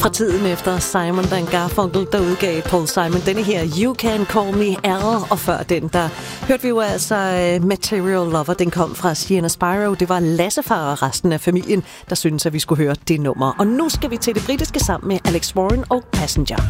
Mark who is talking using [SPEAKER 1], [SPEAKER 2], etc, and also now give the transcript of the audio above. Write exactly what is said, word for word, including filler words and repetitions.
[SPEAKER 1] Fra tiden efter Simon and Garfunkel, der udgav Paul Simon denne her You Can Call Me Al, og før den, der hørte vi jo altså Material Lover. Den kom fra Sienna Spyro. Det var Lassefar og resten af familien, der syntes, at vi skulle høre det nummer. Og nu skal vi til det britiske sammen med Alex Warren og Passenger.